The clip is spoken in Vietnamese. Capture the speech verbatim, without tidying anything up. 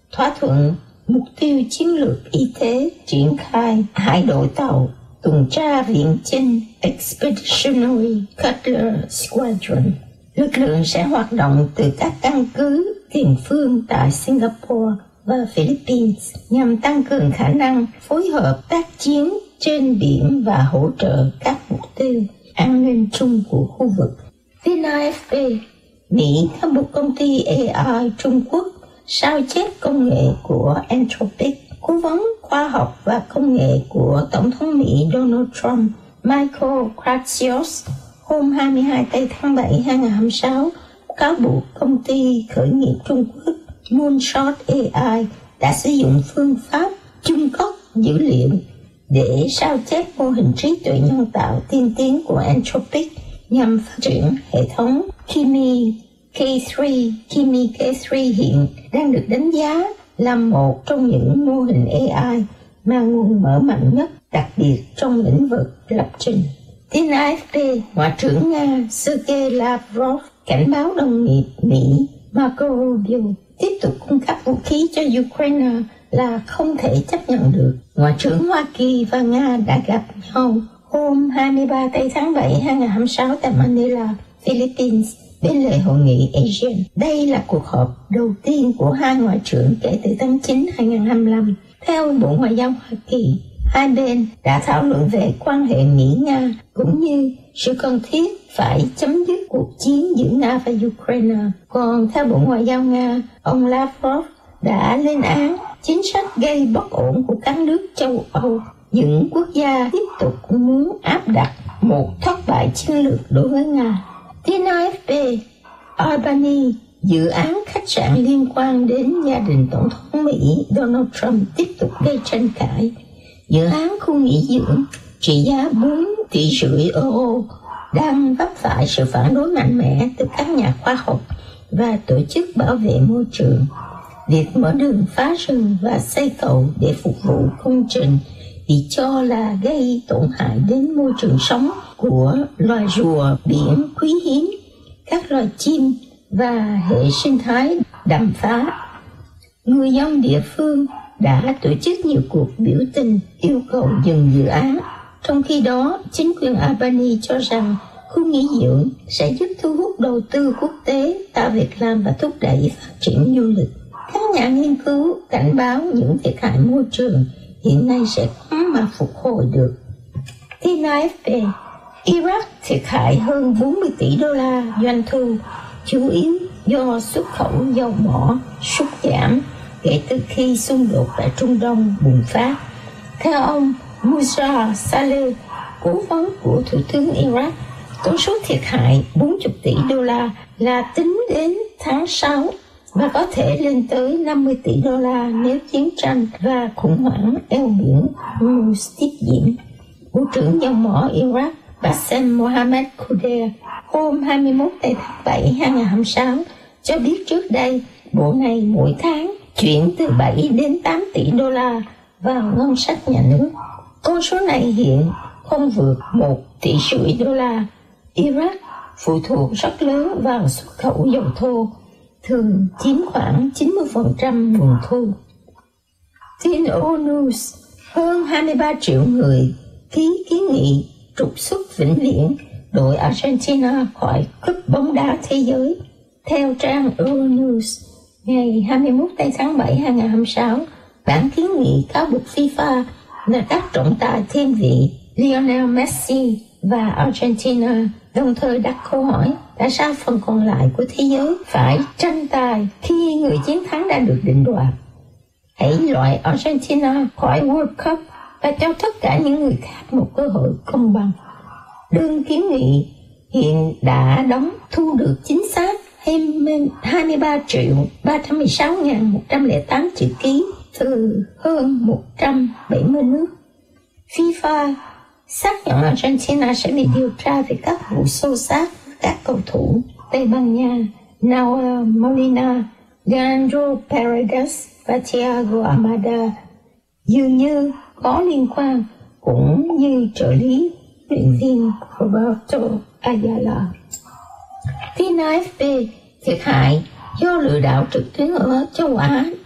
thỏa thuận mục tiêu chiến lược y tế, triển khai hai đội tàu tuần tra viện chinh Expeditionary Cutler Squadron. Lực lượng sẽ hoạt động từ các căn cứ tiền phương tại Singapore và Philippines nhằm tăng cường khả năng phối hợp tác chiến trên biển và hỗ trợ các mục tiêu an ninh chung của khu vực. Tin a ép pê, Mỹ có một công ty a i Trung Quốc sao chép công nghệ của Anthropic. Cố vấn khoa học và công nghệ của Tổng thống Mỹ Donald Trump Michael Kratsios hôm hai mươi hai tháng bảy hai nghìn không trăm hai mươi sáu cáo buộc công ty khởi nghiệp Trung Quốc Moonshot a i đã sử dụng phương pháp chung cốc dữ liệu để sao chép mô hình trí tuệ nhân tạo tiên tiến của Anthropic nhằm phát triển hệ thống Kimi K ba. Kimi K ba hiện đang được đánh giá là một trong những mô hình a i mang nguồn mở mạnh nhất, đặc biệt trong lĩnh vực lập trình. Tin a ép pê, Ngoại trưởng Nga Sergei Lavrov cảnh báo đồng nghiệp Mỹ Marco Rubio tiếp tục cung cấp vũ khí cho Ukraine là không thể chấp nhận được. Ngoại trưởng Hoa Kỳ và Nga đã gặp nhau hôm hai mươi ba tháng bảy hai nghìn không trăm hai mươi sáu tại Manila, Philippines, bên lề hội nghị ASEAN. Đây là cuộc họp đầu tiên của hai ngoại trưởng kể từ tháng chín hai nghìn không trăm hai mươi lăm. Theo Bộ Ngoại giao Hoa Kỳ, hai bên đã thảo luận về quan hệ Mỹ-Nga cũng như sự cần thiết phải chấm dứt cuộc chiến giữa Nga và Ukraine. Còn theo Bộ Ngoại giao Nga, ông Lavrov đã lên án chính sách gây bất ổn của các nước châu Âu. Những quốc gia tiếp tục muốn áp đặt một thất bại chiến lược đối với Nga. Tin a ép pê, Albany, dự án khách sạn liên quan đến gia đình Tổng thống Mỹ Donald Trump tiếp tục gây tranh cãi. Dự án khu nghỉ dưỡng trị giá bốn tỷ rưỡi euro đang vấp phải sự phản đối mạnh mẽ từ các nhà khoa học và tổ chức bảo vệ môi trường. Việc mở đường phá rừng và xây cầu để phục vụ công trình bị cho là gây tổn hại đến môi trường sống của loài rùa biển quý hiếm, các loài chim và hệ sinh thái đầm phá. Người dân địa phương đã tổ chức nhiều cuộc biểu tình yêu cầu dừng dự án. Trong khi đó, chính quyền Albany cho rằng khu nghỉ dưỡng sẽ giúp thu hút đầu tư quốc tế, tạo việc làm và thúc đẩy phát triển du lịch. Các nhà nghiên cứu cảnh báo những thiệt hại môi trường hiện nay sẽ khó mà phục hồi được. Tin a ép pê, Iraq thiệt hại hơn bốn mươi tỷ đô la doanh thu, chủ yếu do xuất khẩu dầu mỏ sút giảm kể từ khi xung đột tại Trung Đông bùng phát. Theo ông Musa Saleh, cố vấn của Thủ tướng Iraq, tổng số thiệt hại bốn mươi tỷ đô la là tính đến tháng sáu và có thể lên tới năm mươi tỷ đô la nếu chiến tranh và khủng hoảng eo biển Hormuz tiếp diễn. Bộ trưởng dầu mỏ Iraq Bassem Mohammed Khouder hôm hai mươi mốt tháng bảy hai nghìn không trăm hai mươi sáu cho biết trước đây bộ này mỗi tháng chuyển từ bảy đến tám tỷ đô la vào ngân sách nhà nước. Con số này hiện không vượt một tỷ rưỡi đô la. Iraq phụ thuộc rất lớn vào xuất khẩu dầu thô, thường chiếm khoảng chín mươi phần trăm nguồn thu. Tin O News, hơn hai mươi ba triệu người ký kiến nghị trục xuất vĩnh viễn đội Argentina khỏi cúp bóng đá thế giới. Theo trang Euronews, ngày hai mươi mốt tháng bảy hai nghìn không trăm hai mươi sáu, bản kiến nghị cáo buộc FIFA là các trọng tài thiên vị Lionel Messi và Argentina, đồng thời đặt câu hỏi tại sao phần còn lại của thế giới phải tranh tài khi người chiến thắng đã được định đoạt. Hãy loại Argentina khỏi World Cup và cho tất cả những người khác một cơ hội công bằng. Đơn kiến nghị hiện đã đóng thu được chính xác hai mươi ba triệu ba trăm mười sáu nghìn một trăm lẻ tám chữ ký từ hơn một trăm bảy mươi nước. FIFA xác nhận Argentina sẽ bị điều tra về các vụ xô xát với các cầu thủ Tây Ban Nha Nahuel Molina, Leandro Paredes và Thiago Almada dường như có liên quan, cũng như trợ lý luyện viên Roberto Ayala. Tin a ép pê, thiệt hại do lừa đảo trực tuyến ở châu Á